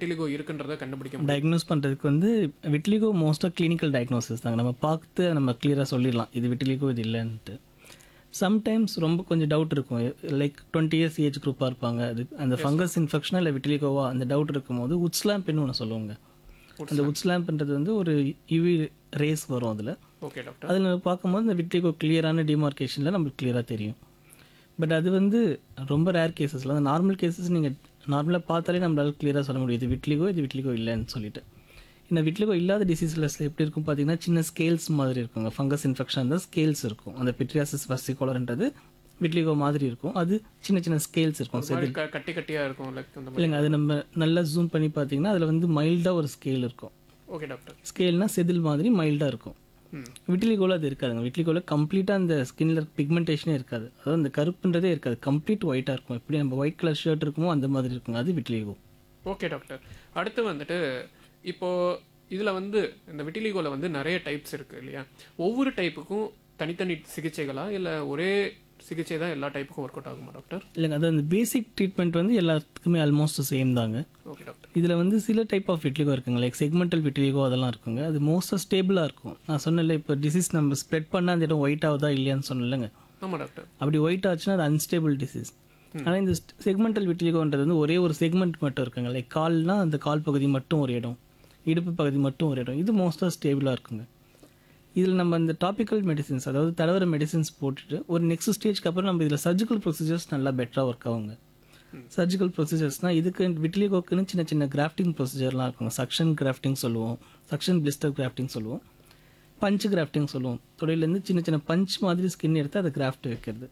Vitiligo இருக்குன்றத கண்டுபிடிக்க முடியும்? டயக்னோஸ் பண்ணுறதுக்கு வந்து விட்டிலிகோ மோஸ்ட்டாக கிளினிக்கல் டயக்னோசிஸ் தாங்க. நம்ம பார்த்து நம்ம கிளியராக சொல்லிடலாம் இது விட்டிலிகோ இது இல்லைன்ட்டு. சம்டைம்ஸ் ரொம்ப கொஞ்சம் டவுட் இருக்கும். லைக் 20 இயர்ஸ் ஏஜ் குரூப்பாக இருப்பாங்க. அது அந்த ஃபங்கஸ் இன்ஃபெக்ஷனா இல்லை விட்டிலிகோவா அந்த டவுட் இருக்கும்போது உட்ஸ் லேம்ப்னு ஒன்று சொல்லுவாங்க. அந்த உட்ஸ் லேம்ப்ன்றது வந்து ஒரு யூவி ரேஸ் வரும் அதில். Okay doctor. அதில் நம்ம பார்க்கும்போது இந்த விட்டிலிகோ கிளியரான டிமார்க்கேஷனில் நம்மளுக்கு கிளியராக தெரியும். பட் அது வந்து ரொம்ப ரேர் கேசஸில் அந்த நார்மல் கேசஸ் நீங்கள் நார்மலாக பார்த்தாலே நம்மளால் கிளியராக சொல்ல முடியும் இது விட்டிலிகோ இல்லைன்னு சொல்லிட்டு. இந்த விட்டிலிகோ இல்லாத டிசீஸில் எப்படி இருக்கும் பார்த்தீங்கன்னா சின்ன ஸ்கேல்ஸ் மாதிரி இருக்குங்க. ஃபங்கஸ் இன்ஃபெக்ஷன் இருந்தால் ஸ்கேல்ஸ் இருக்கும். அந்த பிட்ரியாசிஸ் வர்சிகோலர்ன்றது விட்டிலிகோ மாதிரி இருக்கும். அது சின்ன சின்ன ஸ்கேல்ஸ் இருக்கும். செதில் கட்டி கட்டியா இருக்கும் லைக் அந்த மாதிரி. இல்லைங்க, அது நம்ம நல்லா ஜூம் பண்ணி பார்த்தீங்கன்னா அதில் வந்து மைல்டாக ஒரு ஸ்கேல் இருக்கும். Okay doctor. ஸ்கேல்னா செதில் மாதிரி மைல்டாக இருக்கும். விட்டிலிகோவில் அது இருக்காதுங்க. விட்டிலிகோவில் கம்ப்ளீட்டாக அந்த ஸ்கின்ல பிக்மெண்டேஷனே இருக்காது. அதாவது அந்த கருப்புன்றதே இருக்காது. கம்ப்ளீட் ஒயிட்டாக இருக்கும். எப்படி நம்ம ஒயிட் கலர் ஷர்ட் இருக்குமோ அந்த மாதிரி இருக்குங்க. அது விட்டிலிகோ. Okay doctor. அடுத்து வந்துட்டு இப்போ இதில் வந்து இந்த விட்டிலிகோவில் வந்து நிறைய டைப்ஸ் இருக்குது இல்லையா? ஒவ்வொரு டைப்புக்கும் தனித்தனி சிகிச்சைகளா இல்லை ஒரே சிகிச்சை தான் எல்லா டைப்புக்கும் ஒர்க் அவுட் ஆகுமா டாக்டர்? இல்லைங்க, அது அந்த பேசிக் ட்ரீட்மெண்ட் வந்து எல்லாத்துக்குமே ஆல்மோஸ்ட் சேம் தாங்க. Okay doctor. இதில் வந்து சில டைப் ஆஃப் விட்டிலிகோ இருக்குங்க. லைக் செக்மெண்டல் விட்டிலிகோ அதெல்லாம் இருக்குங்க. அது மோஸ்ட்டாக ஸ்டேபிளாக இருக்கும். நான் சொன்னல இப்போ டிசீஸ் நம்ம ஸ்ப்ரெட் பண்ணால் அந்த இடம் ஒயிட் ஆகுதா இல்லையான்னு சொன்னலைங்க. ஆமாம் டாக்டர். அப்படி ஒயிட் ஆச்சுன்னா அது அன்ஸ்டேபிள் டிசீஸ். ஆனால் இந்த செக்மெண்டல் விட்டிலிகோன்றது வந்து ஒரே ஒரு செக்மெண்ட் மட்டும் இருக்குங்க. லைக் கால்னா அந்த கால் பகுதி மட்டும் ஒரு இடம், இடுப்பு பகுதி மட்டும் ஒரு இடம். இது மோஸ்ட்டாக ஸ்டேபிளாக இருக்குங்க. இதில் நம்ம இந்த டாபிக்கல் மெடிசின்ஸ் அதாவது தடவர மெடிசின்ஸ் போட்டுட்டு ஒரு நெக்ஸ்ட் ஸ்டேஜ்க்கு அப்புறம் நம்ம இதில் சர்ஜிக்கல் ப்ரொசீஜர்ஸ் நல்லா பெட்டராக ஒர்க் ஆகுங்க. சர்ஜிக்கல் ப்ரொசீஜர்ஸ்னால் இதுக்கு விட்டிலிகோக்குன்னு சின்ன சின்ன கிராஃப்டிங் ப்ரொசீஜர்லாம் இருக்குங்க. சக்ஷன் கிராஃப்டிங் சொல்லுவோம், சக்ஷன் பிளிஸ்டர் கிராஃப்டிங் சொல்லுவோம், பஞ்ச் கிராஃப்டிங் சொல்லுவோம். தொடையிலேருந்து சின்ன சின்ன பஞ்ச் மாதிரி ஸ்கின் எடுத்து அதை கிராஃப்ட் வைக்கிறது.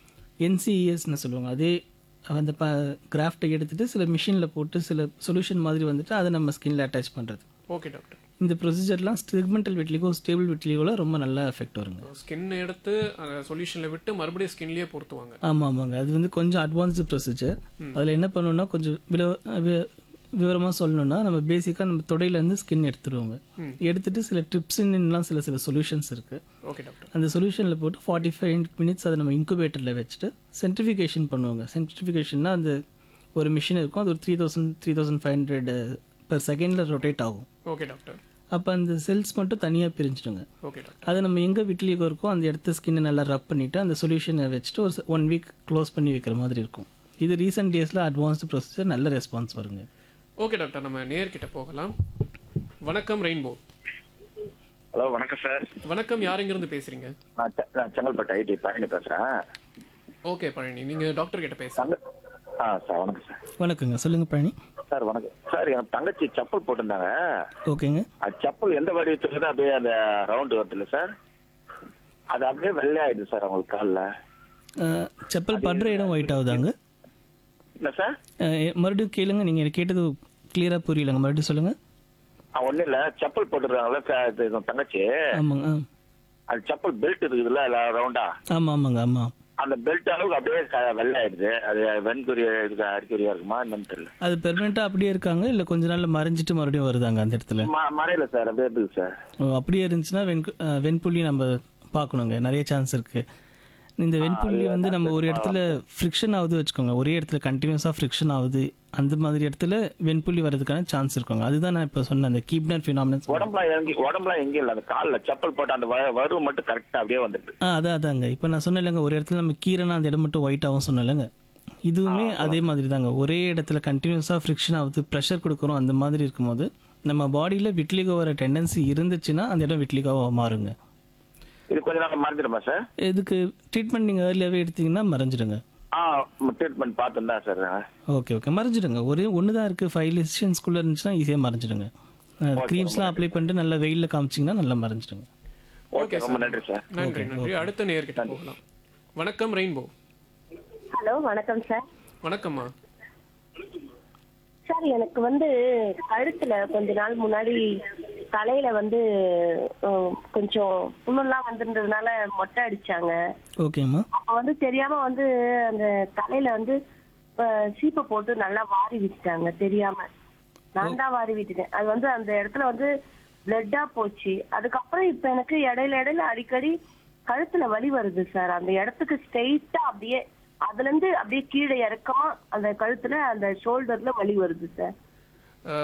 NCESன்னு சொல்லுவாங்க. அதே அந்த கிராஃப்டை எடுத்துகிட்டு சில மிஷினில் போட்டு சில சொல்யூஷன் மாதிரி வந்துட்டு அதை நம்ம ஸ்கின்ல அட்டாச் பண்ணுறது. Okay doctor. இந்த ப்ரொசீஜர்லாம் செக்மெண்டல் விட்டிலிகோ ஸ்டேபிள் விட்டிலிகோவில் ரொம்ப நல்லா எஃபெக்ட் வருங்க. ஸ்கின் எடுத்து சொல்யூஷனில் விட்டு மறுபடியும் ஸ்கின்லேயே பொறுத்துவாங்க. ஆமாங்க, அது வந்து கொஞ்சம் அட்வான்ஸ்டு ப்ரொசீஜர். அதில் என்ன பண்ணணும்னா கொஞ்சம் விவரமாக சொல்லணும்னா நம்ம பேசிக்காக நம்ம தொடையிலேருந்து ஸ்கின் எடுத்துடுவோங்க. எடுத்துட்டு சில ட்ரிப்ஸின்லாம் சில சொல்யூஷன்ஸ் இருக்குது. Okay doctor. அந்த சொல்யூஷனில் போட்டு 45 மினிட்ஸ் அதை நம்ம இன்குபேட்டரில் வச்சுட்டு சென்ட்ரிஃபிகேஷன் பண்ணுவாங்க. சென்ட்ரிஃபிகேஷன்னா அந்த ஒரு மிஷின் இருக்கும். அது ஒரு 3500 per செகண்டில் ரொட்டேட் ஆகும். Okay doctor. அப்போ அந்த செல்ஸ் மட்டும் தனியாக பிரிஞ்சிடுங்க. Okay doctor. அதை நம்ம எங்கே விட்டிலிகோ இருக்கோ அந்த இடத்த ஸ்கின்னை நல்லா ரப் பண்ணிவிட்டு அந்த சொல்யூஷனை வச்சுட்டு ஒரு 1 வீக் க்ளோஸ் பண்ணி வைக்கிற மாதிரி இருக்கும். இது ரீசெண்ட் டேஸில் அட்வான்ஸ்டு ப்ரொசீஜர், நல்ல ரெஸ்பான்ஸ் வருங்க. ஓகே டாக்டர், நம்ம நேர்கிட்ட போகலாம். வணக்கம் ரெயின்போ. ஹலோ, வணக்கம் சார். வணக்கம், யார் எங்கிருந்து பேசுறீங்க? நான் செங்கல்பட்டு ஐடி பழனி பேசுறேன். ஓகே பழனி, நீங்க டாக்டர் கிட்ட பேசுங்க. சார் வணக்கம் சார். வணக்கங்க, சொல்லுங்கள் பழனி. சார் வணக்கம் சார். என் தங்கச்சி செப்பல் போட்டிருந்தாங்க. ஓகேங்க. அது செப்பல் எந்த வடிவத்துல தான் அப்படியே அந்த ரவுண்டு வருது இல்லை சார், அது அப்படியே வெள்ளையாயிடுது சார் அவங்களுக்கு காலில். செப்பல் படுற இடம் ஒயிட் ஆகுதாங்க? இல்லை சார். மறுபடியும் கேளுங்க, நீங்கள் கேட்டது கிளியராக புரியலங்க, மறுபடியும் சொல்லுங்கள். ஒன்றும் இல்லை, செப்பல் போட்டுருக்காங்களே தங்கச்சி. ஆமாங்க. அது செப்பல் பெல்ட் இருக்குதுல்ல ரவுண்டா. ஆமாங்க. அந்த பெல்ட் அளவுக்கு அப்படியே வெள்ளையாயிடுது. அது வெண்குரிய அறிகுறியா இருக்குமா என்னன்னு தெரியல. அது பெர்மனெண்ட்டாக அப்படியே இருக்காங்க இல்லை கொஞ்ச நாள் மறைஞ்சிட்டு மறுபடியும் வருதாங்க அந்த இடத்துல? மறையல சார், அப்படியே இருக்குது சார். அப்படியே இருந்துச்சுன்னா வெண்புள்ளி நம்ம பார்க்கணுங்க. நிறைய சான்ஸ் இருக்குது. இந்த வெண்புள்ளி வந்து நம்ம ஒரு இடத்துல ஃப்ரிக்ஷன் ஆகுது வச்சுக்கோங்க, ஒரே இடத்துல கண்டினியூஸாக ஃப்ரிக்ஷன் ஆகுது, அந்த மாதிரி இடத்துல வெண்புள்ளி வர்றதுக்கான சான்ஸ் இருக்குங்க. அதுதான் நான் இப்போ சொன்ன அந்த கீப்னர் ஃபினாமினன்ஸ். உடம்புலாம் எங்கேயும் இல்லை, அந்த காலில் செப்பல் போட்டு அந்த வரு மட்டும் கரெக்டாக அப்படியே வந்துட்டு. அதாங்க இப்போ நான் சொன்னேன்லங்க, ஒரு இடத்துல நம்ம கீரைனா அந்த இடம் மட்டும் ஒயிட் ஆகும் சொன்னேன்லங்க, இதுவுமே அதே மாதிரி தாங்க. ஒரே இடத்துல கண்டினியூஸாக ஃப்ரிக்ஷன் ஆகுது, ப்ரெஷர் கொடுக்குறோம், அந்த மாதிரி இருக்கும்போது நம்ம பாடியில் விட்லிகோ வர டெண்டன்சி இருந்துச்சுன்னா அந்த இடம் விட்லிகோவாக மாறுங்க. இது கொஞ்ச நாள் மறைஞ்சிடுமா சார்? இதுக்கு ட்ரீட்மெண்ட் நீங்கள் ஏர்லியாகவே எடுத்தீங்கன்னா மறைஞ்சிடுங்க. ட்ரீட்மெண்ட் பார்த்துருந்தா சார். ஓகே மறைஞ்சிடுங்க. ஒன்று தான் இருக்குது, 5 லெஷன்ஸ்குள்ளே இருந்துச்சுன்னா ஈஸியாக மறைஞ்சிடுங்க. க்ரீம்ஸ்லாம் அப்ளை பண்ணிட்டு நல்லா வெயிலில் காமிச்சிங்கன்னா நல்லா மறைஞ்சிடுங்க. ஓகே, ரொம்ப நன்றி சார். நன்றி. அடுத்த நேர்கிட்ட போகலாம். வணக்கம் ரெயின்போ. ஹலோ, வணக்கம் சார். வணக்கம்மா. சார், எனக்கு வந்து கழுத்துல கொஞ்ச நாள் முன்னாடி தலையில வந்து கொஞ்சம் புண்ணெல்லாம் வந்திருந்ததுனால மொட்டை அடிச்சாங்க. ஓகேம்மா. அப்ப வந்து தெரியாம வந்து அந்த தலையில வந்து சீப்பை போட்டு நல்லா வாரி விட்டுட்டாங்க. தெரியாம நான் தான் வாரி விட்டுட்டேன். அது வந்து அந்த இடத்துல வந்து பிளட்டா போச்சு. அதுக்கப்புறம் இப்ப எனக்கு இடையில அடிக்கடி கழுத்துல வலி வருது சார். அந்த இடத்துக்கு ஸ்ட்ரெயிட்டா அப்படியே அதுல இருந்து அப்படியே கீழே இறக்கமா அந்த கழுத்துல அந்த ஷோல்டர்ல வலி வருது சார்.